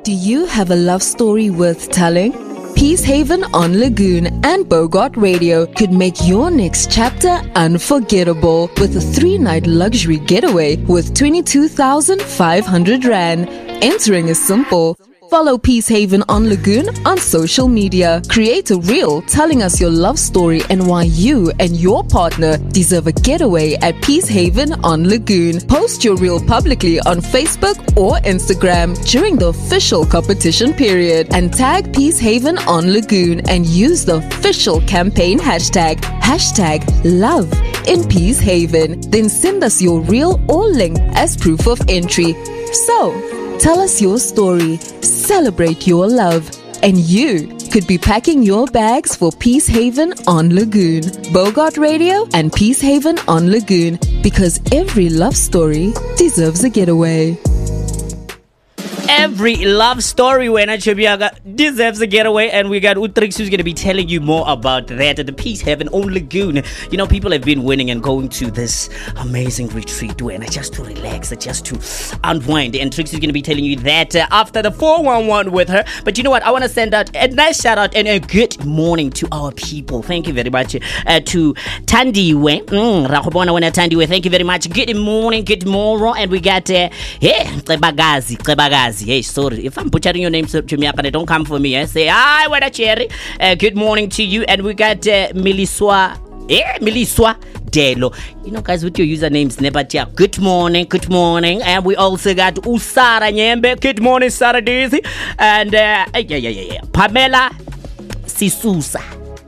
Do you have a love story worth telling? Peacehaven on Lagoon and Bogart Radio could make your next chapter unforgettable with a 3-night luxury getaway with 22,500 Rand. Entering is simple. Follow Peacehaven on Lagoon on social media. Create a reel telling us your love story and why you and your partner deserve a getaway at Peacehaven on Lagoon. Post your reel publicly on Facebook or Instagram during the official competition period and tag Peacehaven on Lagoon and use the official campaign hashtag #Love in Peacehaven. Then send us your reel or link as proof of entry. So, tell us your story, celebrate your love, and you could be packing your bags for Peacehaven on Lagoon. Bogart Radio and Peacehaven on Lagoon, because every love story deserves a getaway. Every love story when Chumiaka deserves a getaway, and we got Utrix who's going to be telling you more about that at the Peacehaven on Lagoon. You know, people have been winning and going to this amazing retreat when just to relax, just to unwind, and Trix is going to be telling you that after the 411 with her. But you know what, I want to send out a nice shout out and a good morning to our people. Thank you very much to Tandiwe. Tandiwe, thank you very much. Good morning, and we got Trebagazi. Hey, sorry if I'm butchering your name, Chumiaka, don't come for me. Say hi, what a cherry. Good morning to you, and we got Miliswa Delo. You know, guys, with your usernames, Nebatia. Good morning, and we also got Usara Nyembe. Good morning, Sarah Daisy, and Pamela Sisusa.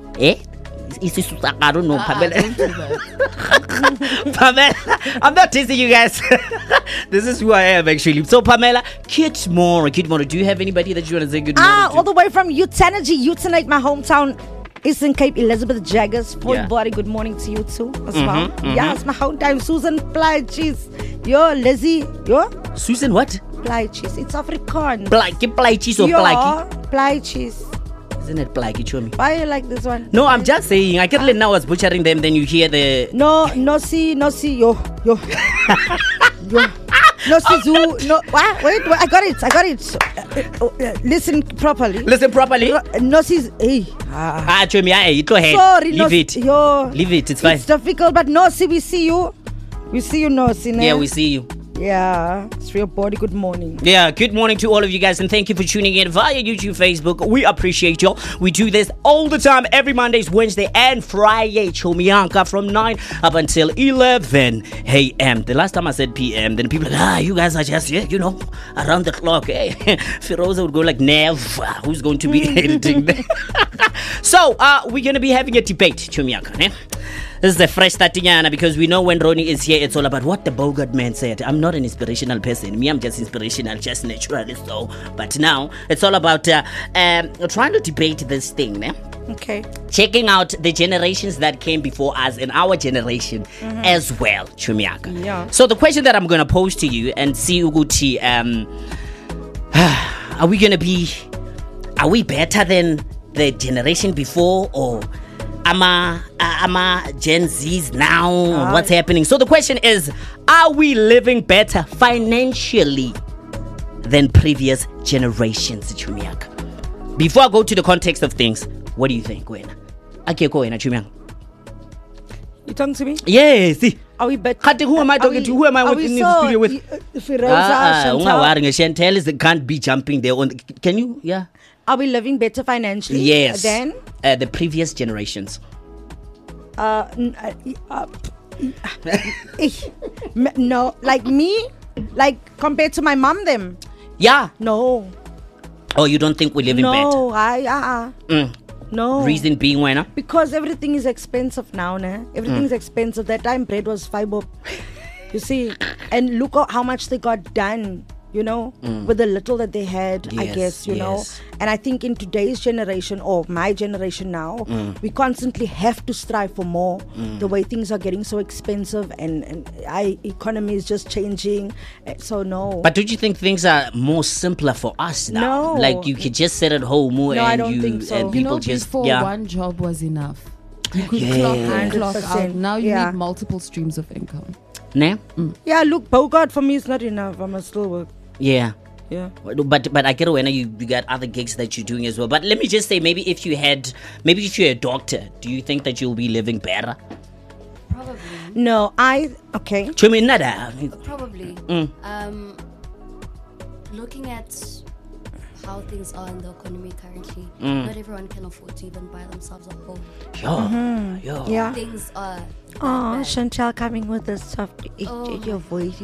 I don't know, Pamela. Pamela, I'm not teasing you guys. This is who I am, actually. So, Pamela, good morning. Do you have anybody that you want to say good morning to? All the way from Utenate, my hometown, Eastern Cape, Elizabeth Jaggers. Point Body, good morning to you too, as well. Yeah, it's my hometown. Susan Plaichis. Yo, Lizzie. Yo? Susan what? Plaichis. It's Afrikaans. Plaichis or Plaiki? Plaichis. Isn't it Plaiki, Chomi? Why you like this one? No, I'm just saying. I can't let now I was butchering them, then you hear the... No, see, yo. Yo. No, see, no, wait, I got it. Listen properly. No, see, hey. Chomi, go ahead. Sorry, leave it. Leave it, it's fine. It's difficult, but no, see, we see you. No, see. Yeah, we see you. Yeah, it's real body. Good morning. Yeah, good morning to all of you guys, and thank you for tuning in via YouTube, Facebook. We appreciate y'all. We do this all the time, every Mondays, Wednesday, and Friday. Chomianka from 9 up until 11 a.m. The last time I said p.m., then people are like, you guys are just, around the clock. Hey, Firoza would go like, Nev, who's going to be editing that? So, we're going to be having a debate, Chomianka, eh? This is the fresh starting, because we know when Ronnie is here, it's all about what the Bogart man said. I'm not an inspirational person. Me, I'm just inspirational, just naturally so. But now, it's all about trying to debate this thing, eh? Okay. Checking out the generations that came before us and our generation as well, Chumiaka. Yeah. So the question that I'm going to pose to you and see Uguti, are we better than the generation before, or am I Gen Zs now? What's happening? So the question is, are we living better financially than previous generations, Chumiaka? Before I go to the context of things, what do you think, Wena? Chumiaka. You talking to me? Yes. Are we better? Who am I talking to? Who am I in the studio with? Chantel can't be jumping there. Can you? Yeah. Are we living better financially? Yes. Than the previous generations. No, like me, like compared to my mom, them. Yeah. No. Oh, you don't think we're living better? No, No. Reason being why not? Because everything is expensive now, nah? Everything is expensive. That time bread was 5 bob. You see, and look at how much they got done. With the little that they had, I guess, you know. And I think in today's generation, or my generation now, we constantly have to strive for more. The way things are getting so expensive, and our economy is just changing. So, no. But don't you think things are more simpler for us now? No. Like, you could just sit at home and I don't think so. And people just... Before one job was enough. You could clock out. Now you need multiple streams of income. Nah? Yeah, look, Bogart for me is not enough. I must still work. Yeah. Yeah. But I get away now. You got other gigs that you're doing as well. But let me just say, maybe if you're a doctor, do you think that you'll be living better? Probably. No, okay. Probably. Looking at how things are in the economy currently, not everyone can afford to even buy themselves a home. Yeah. Things are. Oh, Chantal coming with a soft your voice.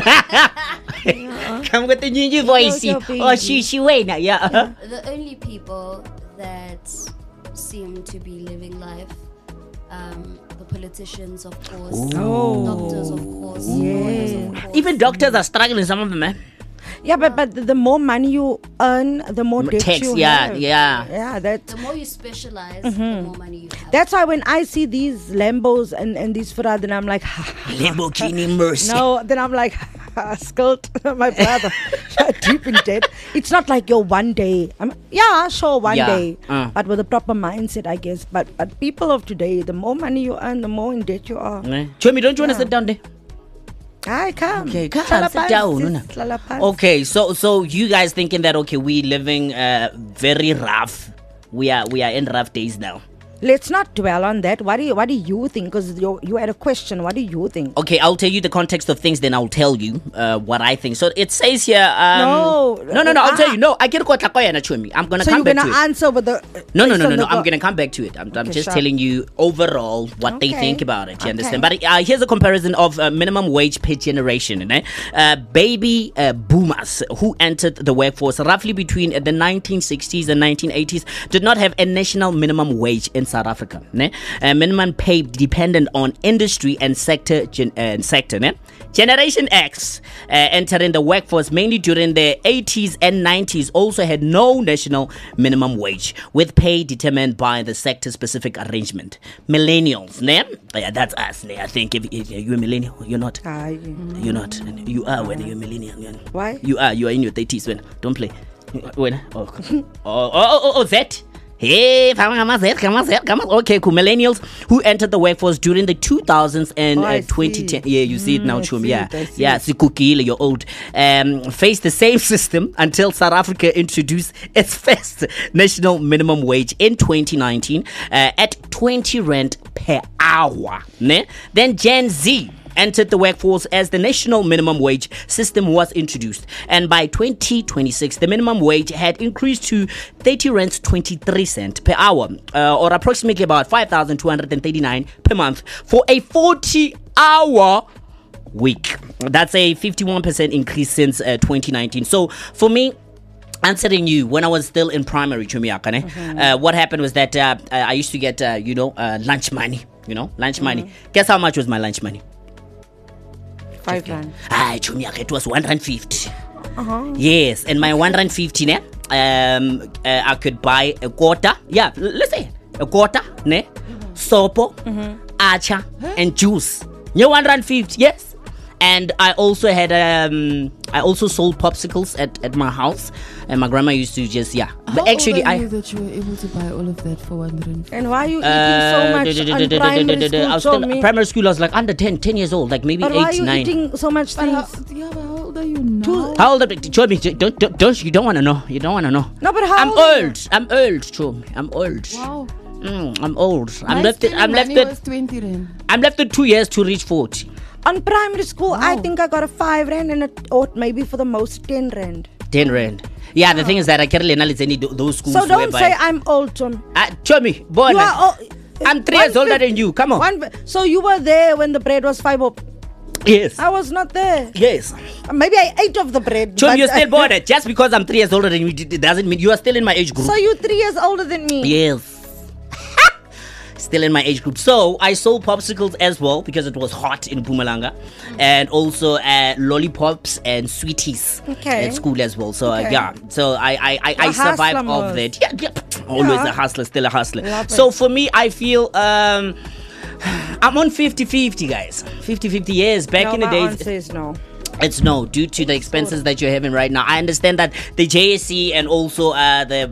Come with the new voice. Oh, she wait now. Yeah. The only people that seem to be living life, the politicians, of course, doctors, of course, lawyers, of course. Even doctors are struggling. Some of them, man. Yeah, but the more money you earn, the more debt you have. Yeah. The more you specialize, the more money you have. That's why when I see these Lambos and these Ferrari, then I'm like, Lamborghini Mercy. No, then I'm like, Skilt, my brother, deep in debt. It's not like you're one day. One day, but with a proper mindset, I guess. But people of today, the more money you earn, the more in debt you are. Chomi, don't you want to sit down there? I come. Okay, come sit down. Okay, so you guys thinking that we living very rough. We are in rough days now. Let's not dwell on that. What do you think? Because you had a question. What do you think? Okay, I'll tell you the context of things, then I'll tell you what I think. So it says here. No. I'll tell you. No, I get quite Chumi. I'm gonna come back to it. So you're gonna answer with the. No. I'm gonna come back to it. I'm just telling you overall what they think about it. You understand? But here's a comparison of minimum wage per generation. Baby boomers who entered the workforce roughly between the 1960s and 1980s did not have a national minimum wage in South Africa. Minimum pay dependent on industry and sector. Generation X entering the workforce mainly during the 80s and 90s also had no national minimum wage, with pay determined by the sector-specific arrangement. Millennials, that's us. I think if you're a millennial, you're not. You're not. You are when you're a millennial. Why? You are in your 30s. When don't play. When that. Hey, come on. Okay, cool. Millennials who entered the workforce during the 2000s and 2010. Yeah, you see it now, Chum. Yeah, Sikukile, you're old. Faced the same system until South Africa introduced its first national minimum wage in 2019 at 20 rand per hour. Then Gen Z entered the workforce as the national minimum wage system was introduced, and by 2026 the minimum wage had increased to 30 rands 23 cents per hour, or approximately about 5,239 per month for a 40-hour week. That's a 51% increase since 2019. So for me, answering you, when I was still in primary, Chumiaka, what happened was that I used to get lunch money. Money. Guess how much was my lunch money? 5 rand. It was 150. Yes, and my 150, I could buy a quarter. Yeah, let's say a quarter, sopo, acha, and juice. 150, yes. And I also had I also sold popsicles at my house, and my grandma used to just But actually, I knew that you were able to buy all of that for 150. And why are you eating so much on primary school? I was still primary school. I was like under 10 years old, like maybe 8, 9. Why are you eating so much things? How old are you now? How old are you? Show me. Don't you don't want to know? You don't want to know? No, but how? I'm old. I'm old. Show me. I'm old. Wow. I'm old. I'm left. Was 20 rand. I'm left with 2 years to reach 40. On primary school, I think I got a 5 rand or maybe for the most 10 rand. 10 rand. Yeah, the thing is that I can't analyze any those schools. So don't say I'm old, Tom. Show me, boy. I'm 3 years older than you. Come on. So you were there when the bread was 5 up. Yes. I was not there. Yes. Maybe I ate of the bread. Chum, you're still born. Just because I'm 3 years older than you, it doesn't mean you are still in my age group. So you're 3 years older than me? Yes. Still in my age group. So I sold popsicles as well because it was hot in Mpumalanga, and also lollipops and sweeties at school as well. So so I survived of that. Yeah. Always a hustler, still a hustler. So for me, I feel I'm on 50-50, guys. 50-50 years. Back in the days, answer is no. It's no, due to the expenses that you're having right now. I understand that the JSE and also the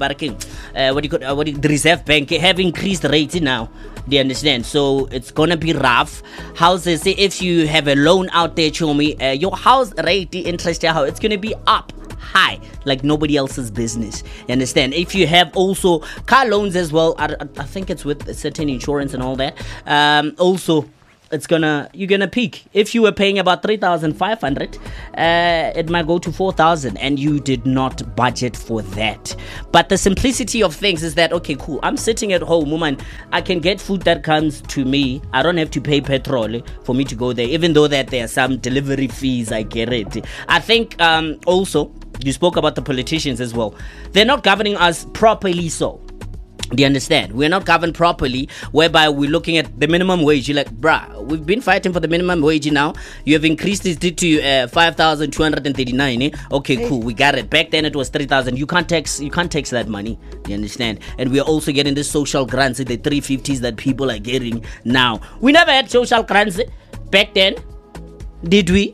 the Reserve Bank have increased rates now. Do you understand? So it's gonna be rough. Houses, if you have a loan out there, Chomi, your house rate, the interest, it's gonna be up high like nobody else's business. You understand? If you have also car loans as well, I think it's with certain insurance and all that. Also, you're gonna peak. If you were paying about 3,500, it might go to 4,000, and you did not budget for that. But the simplicity of things is that, okay, cool, I'm sitting at home, woman, I can get food that comes to me. I don't have to pay petrol for me to go there, even though that there are some delivery fees. I get it. I think also you spoke about the politicians as well. They're not governing us properly. So do you understand? We're not governed properly, whereby we're looking at the minimum wage. You're like, bruh, we've been fighting for the minimum wage now. You have increased it to 5,239. Okay, cool, we got it. Back then it was 3,000. You can't tax that money. You understand? And we're also getting the social grants, the 350s that people are getting now. We never had social grants back then, did we?